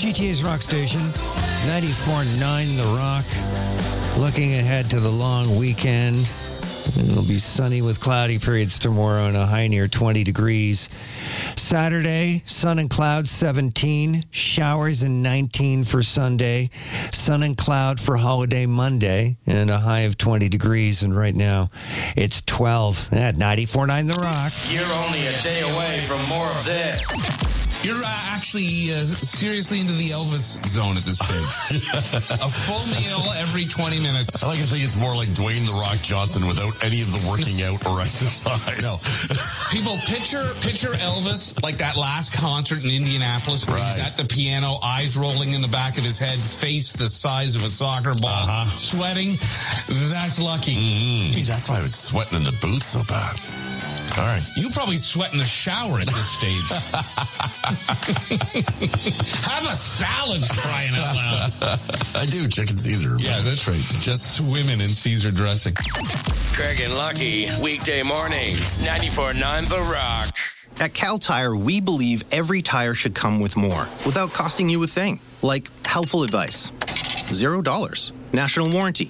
GTA's Rock Station, 94.9 The Rock. Looking ahead to the long weekend. It'll be sunny with cloudy periods tomorrow and a high near 20 degrees. Saturday, sun and cloud 17, showers and 19 for Sunday, sun and cloud for holiday Monday, and a high of 20 degrees. And right now, it's 12 at 94.9 The Rock. You're only a day away from more of this. You're actually seriously into the Elvis zone at this stage. A full meal every 20 minutes. I like to think it's more like Dwayne The Rock Johnson without any of the working out or exercise. No. People picture Elvis like that last concert in Indianapolis where he's at the piano, eyes rolling in the back of his head, face the size of a soccer ball, sweating. That's lucky. Mm-hmm. That's why I was sweating in the booth so bad. All right. You probably sweat in the shower at this stage. Have a salad, crying out loud. I do, chicken Caesar. Yeah, that's right. Just swimming in Caesar dressing. Craig and Lucky, weekday mornings, 94.9 The Rock. At Cal Tire, we believe every tire should come with more without costing you a thing. Like helpful advice, $0, national warranty,